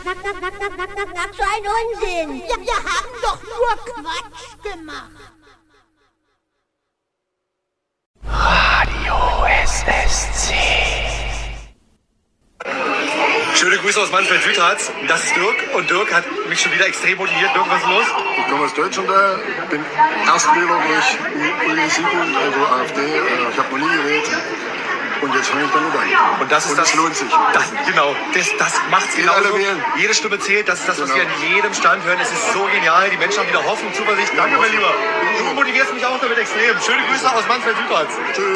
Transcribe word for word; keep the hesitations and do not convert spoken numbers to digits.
So ein Unsinn. Ja, wir haben doch nur Quatsch gemacht. Radio S S C. Schöne Grüße aus Mansfeld-Südharz. Das ist Dirk und Dirk hat mich schon wieder extrem motiviert. Dirk, was ist los? Ich komme aus Deutschland, da bin Erstwähler durch Uli Sigmund, also AfD. Ich habe noch nie gewählt. Und jetzt fange ich damit an. Und das ist und das, das lohnt sich. Das, genau, das, das macht's Geht alle genauso. wählen. Jede Stimme zählt. Das ist das, was Genau. wir an jedem Stand hören. Es ist so genial. Die Menschen haben wieder Hoffnung, Zuversicht. Danke, mein Lieber. Du motivierst mich auch damit extrem. Schöne Grüße aus Mansfeld-Südharz. Tschüss.